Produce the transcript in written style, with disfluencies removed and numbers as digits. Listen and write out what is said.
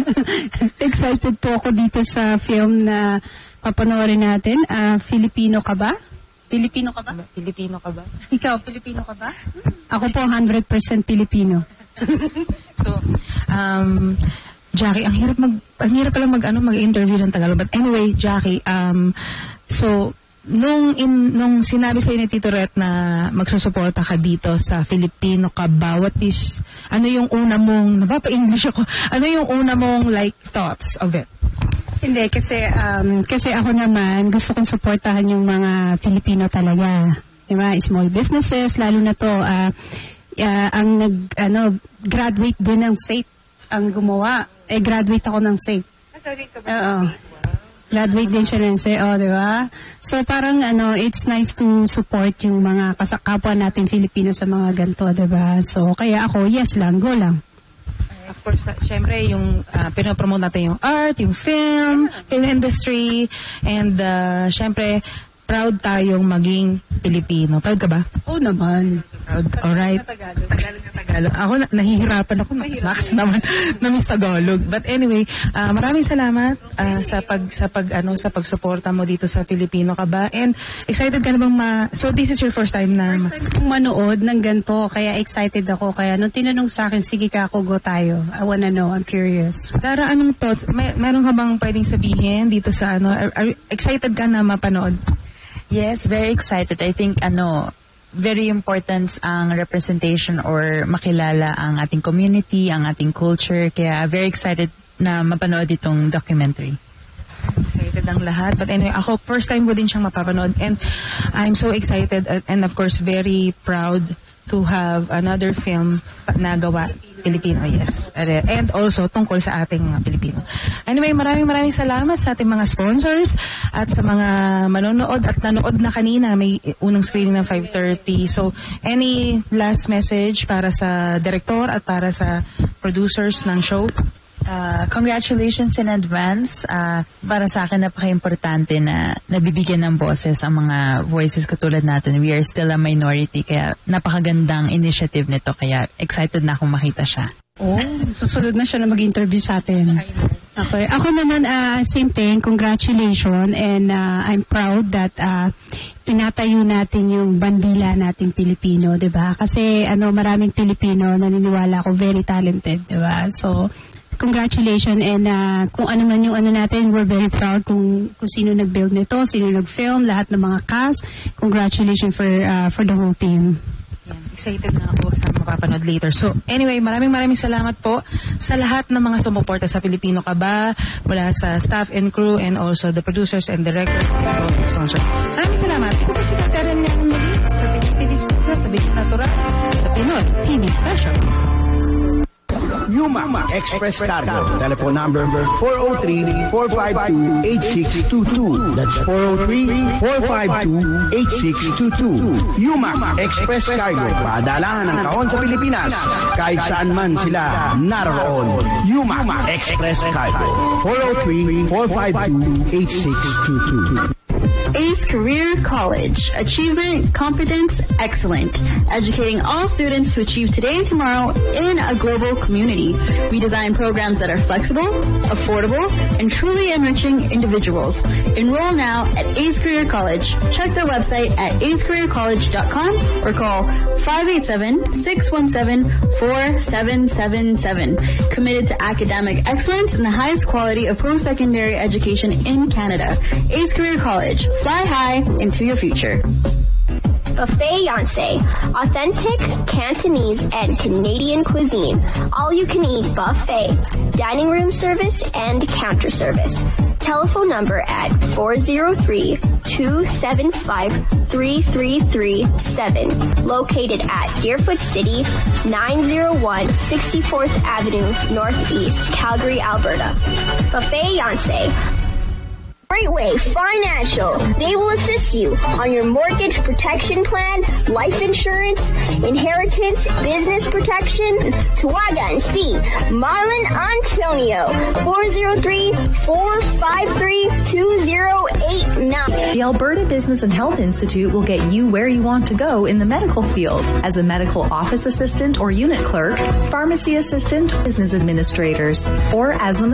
Excited po ako dito sa film na papanoorin natin. Filipino ka ba? Filipino ka ba? Filipino ka ba? Ikaw, Filipino ka ba? Ako po 100% Filipino. So, Jackie, ang hirap pala mag-interview ng Tagalog. But anyway, Jackie, so nung sinabi sa ni Tito Ret na magsusuporta ka dito sa Filipino ka ba, ano yung una mong, napapa-English ako, ano yung una mong thoughts of it? Hindi, kasi ako naman, gusto kong suportahan yung mga Filipino talaga. Diba? Small businesses, lalo na to, graduate din ng SAIT ang gumawa. Graduate ako ng SAIT. Graduate ka ba? Oo. Graduate din siya ng SAIT, diba? So parang, it's nice to support yung mga kapwa natin Filipino sa mga ganito, diba? So kaya ako, yes lang, go lang. Of course, syempre, yung pinopromote natin yung art, yung film industry, and syempre, proud tayong maging Pilipino. Proud ka ba? Oo naman. Proud. Alright. Tagalog. Ako, nahihirapan ako. Max naman na Miss Tagalog. But anyway, maraming salamat sa pagsuporta mo dito sa Filipino ka ba? And excited ka na bang so this is your first time na... First time kong manood ng ganito, kaya excited ako. Kaya nung tinanong sa akin, sige ka ako, go tayo. I wanna know, I'm curious. Dara, anong thoughts? Meron ka bang pwedeng sabihin dito sa excited ka na mapanood? Yes, very excited. I think very important ang representation or makilala ang ating community, ang ating culture. Kaya very excited na mapanood itong documentary. Excited ang lahat. But anyway, ako first time ko din siyang mapapanood and I'm so excited and of course very proud to have another film na gawa Filipino, yes. And also tungkol sa ating mga Pilipino. Anyway, maraming salamat sa ating mga sponsors at sa mga manonood at nanood na kanina. May unang screening ng 5:30. So, any last message para sa director at para sa producers ng show? Congratulations in advance. Para sa akin, napaka-importante na nabibigyan ng boses ang mga voices katulad natin. We are still a minority, kaya napakagandang initiative nito. Kaya excited na akong makita siya. Susunod na siya na mag-interview sa atin. Okay. Ako naman, same thing. Congratulations. And I'm proud that tinatayo natin yung bandila nating Pilipino, diba? Kasi maraming Pilipino naniniwala ako very talented, diba? So, congratulations and kung ano man yung natin, we're very proud kung sino nag-build nito, sino nag-film, lahat ng mga cast. Congratulations for the whole team. Yan, excited na ako sa mapapanood later. So anyway, maraming salamat po sa lahat ng mga sumuporta sa Filipino ka ba, mula sa staff and crew and also the producers and directors and all the sponsors. Maraming salamat. Ito po si Karen Yang muli sa Pinoy TV Special, sa Big Natural, sa Pinoy TV Special. Yuma Express Cargo. Telephone number 403-452-8622. That's 403-452-8622. Yuma Express Cargo. Padalahan ng kahon sa Pilipinas kahit saan man sila naroon. Yuma Express Cargo. 403-452-8622. Ace Career College. Achievement, competence, excellent. Educating all students to achieve today and tomorrow in a global community. We design programs that are flexible, affordable, and truly enriching individuals. Enroll now at Ace Career College. Check their website at acecareercollege.com or call 587-617-4777. Committed to academic excellence and the highest quality of post-secondary education in Canada. Ace Career College. Fly high into your future. Buffet Yonsei, authentic Cantonese and Canadian cuisine. All-you-can-eat buffet, dining room service, and counter service. Telephone number at 403-275-3337. Located at Deerfoot City, 901 64th Avenue, Northeast, Calgary, Alberta. Buffet Yonsei. Greatway Financial. They will assist you on your mortgage protection plan, life insurance, inheritance, business protection. Tawagan C. Marlon Antonio. 403-453-2089. The Alberta Business and Health Institute will get you where you want to go in the medical field as a medical office assistant or unit clerk, pharmacy assistant, business administrators, or as an